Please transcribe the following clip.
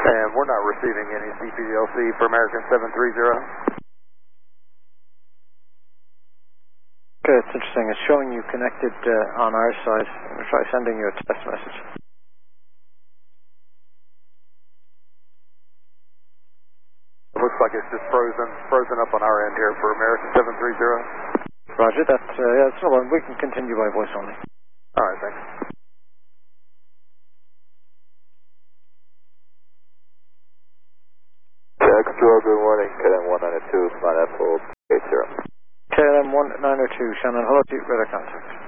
And we're not receiving any CPLC for American 730. Okay, it's interesting. It's showing you connected on our side. I'm going to try sending you a test message. It looks like it's just frozen up on our end here for American 730. Roger, that's no problem. We can continue by voice only. All right, thanks. Extra, good morning, KLM 192, flight at full 80. KLM 192, Shannon, hello to you, radar contact.